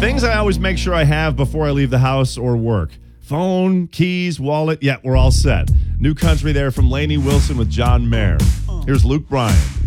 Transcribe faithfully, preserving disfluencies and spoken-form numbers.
Things I always make sure I have before I leave the house or work. Phone, keys, wallet. Yeah, we're all set. New country there from Lainey Wilson with John Mayer. Here's Luke Bryan.